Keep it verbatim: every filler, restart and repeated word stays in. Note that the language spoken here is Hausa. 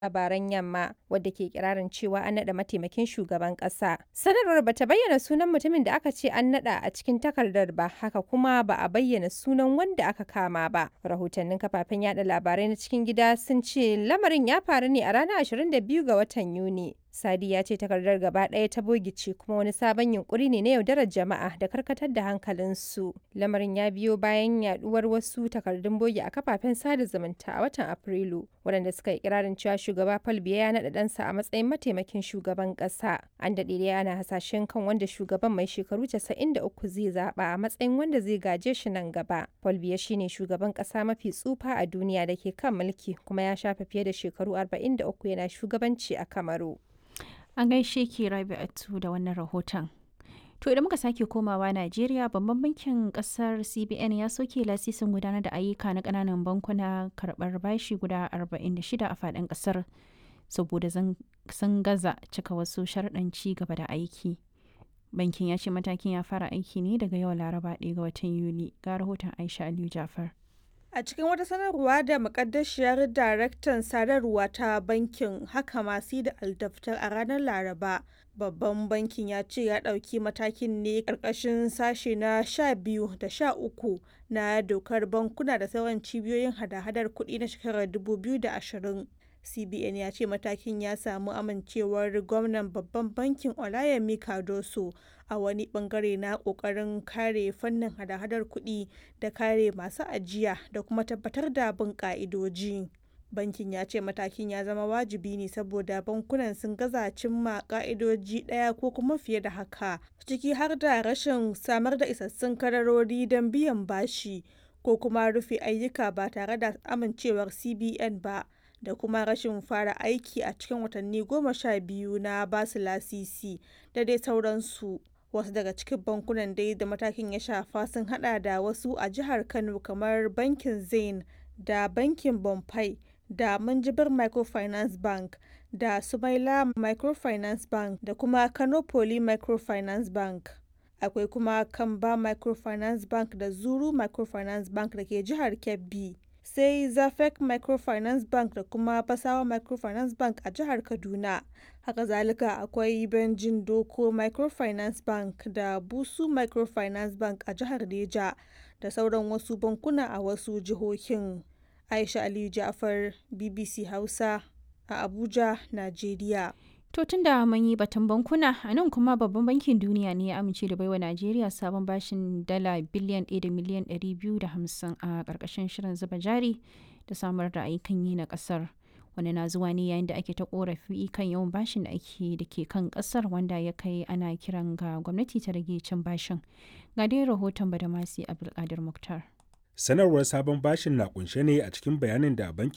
labaran yamma wadda ke kirarin cewa an naɗa mataimakin shugaban ƙasa. Sanarwar bata bayyana sunan mutumin da aka ce an naɗa a cikin takardar ba, haka kuma ba a bayyana sunan wanda aka kama ba. Rahotannin kafafen yada labarai na cikin gida sun ce lamarin ya faru ne a ranar ashirin da biyu ga watan Yuni. Sadi ya ce takardar gaba ɗaya ta bogice kuma wani sabon yunkuri ne na yaudarar jama'a da karkatar da hankalinsu. Lamarin ya biyo bayan yaduwar wasu takardun bogi a kafafen sada zumunta a watan Afrilu, waɗanda suka yi kirarin cewa shugaba Paul Biya ya naɗa ɗansa a matsayin mataimakin shugaban ƙasa. An daɗe dai ana hasashen kan wanda shugaban mai shekaru casa'in da uku zai zaɓa a matsayin wanda zai gaje shi nan gaba. Paul Biya shine shugaban ƙasa mafi tsufa a duniya da ke kan mulki kuma ya shafe fiye da shekaru arba'in da uku yana shugabanci a Kamaru. An gaishe ki Rabi'atu da wannan rahoton. To idan muka sake komawa Najeriya, babban bankin kasar C B N ya soke lasisin gudanar da ayyuka na kananan bankuna karɓar bashi guda arba'in da shida a faɗin kasar saboda sun gaza cika wasu sharɗan ci gaba da aiki. Bankin ya ce matakin ya fara aiki ne daga yau Laraba ɗaya ga watan Yuli. Ga rahoton Aisha Aliyu Jafar. A cikin wata sanarwa da mukaddashiyar daraktan sadarwa ta bankin haka masu da aldaftar a ranar Laraba, babban bankin ya ce ya ɗauki matakin ne ƙarƙashin sashe na sha biyu da sha uku na dokar bankuna da sauran cibiyoyin hada-hadar kuɗi na shekarar dubu biyu da ashirin. C B N ya ce matakin ya samu amincewar gwamnan babban bankin Olayemi Cardoso a wani bangare na kokarin kare fannin hada-hadar kuɗi da kare masu ajiya da kuma tabbatar da bin ka'idoji. Bankin ya ce matakin ya zama wajibi ne saboda bankunan sun gaza cimma ka'idoji ɗaya ko kuma fiye da haka, ciki har da rashin samar da isassun kadarori don biyan bashi ko kuma rufe ayyuka ba tare da amincewar C B N ba, da kuma rashin fara aiki a cikin watanni goma sha biyu na basu lasisi da dai sauransu. Wasu daga cikin bankunan dai da matakin ya shafa sun hada da wasu a jihar Kano kamar bankin Zain da bankin Bonfai da Minjibir Microfinance Bank da Sumaila Microfinance Bank da kuma Kano Poly Microfinance Bank. Akwai kuma Kamba Microfinance Bank da Zuru Microfinance Bank da ke jihar Kebbi. Sai Zafek Microfinance Bank da kuma Fasawa Microfinance Bank a jihar Kaduna. Haka zalika akwai Benjin Doko Microfinance Bank da Busu Microfinance Bank a jihar Neja da sauran wasu bankuna a wasu jihohin. Aisha Aliyu Ja'far, B B C Hausa a Abuja, Najeriya. To tun da mun yi batun bankuna, a nan kuma babban bankin duniya ne ya amince da baiwa Najeriya sabon bashin dala biliyan ɗaya da miliyan ɗari biyu da hamsin a ƙarƙashin shirin zuba jari da samar da ayyukan yi na ƙasar. Wani na zuwa ne yayin da ake ta ƙorafi kan yawan bashin da ake da ke kan ƙasar wanda ya kai ana kiran ga gwamnati ta rage cin bashin. Ga dai rahoton Badamasi Abdulkadir Muktar. Sanarwar sabon bashin na kunshe ne a cikin bayanin da bankin